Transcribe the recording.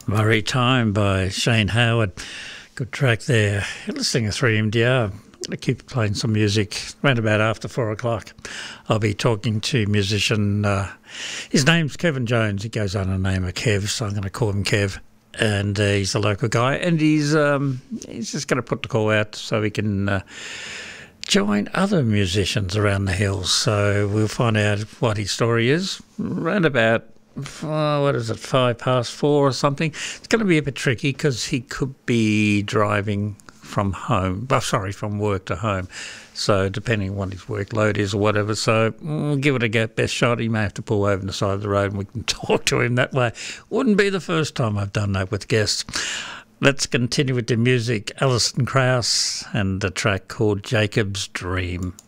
Murray Time by Shane Howard. Good track there. You're listening to 3MDR. I'm going to keep playing some music around about after 4 o'clock. I'll be talking to musician, his name's Kevin Jones. He goes under the name of Kev, so I'm going to call him Kev. And he's a local guy, and he's just going to put the call out so he can join other musicians around the hills. So we'll find out what his story is around about 5 past 4 or something. It's going to be a bit tricky because he could be driving from work to home. So depending on what his workload is or whatever. So we'll give it a best shot. He may have to pull over on the side of the road and we can talk to him that way. Wouldn't be the first time I've done that with guests. Let's continue with the music. Alison Krauss and the track called Jacob's Dream.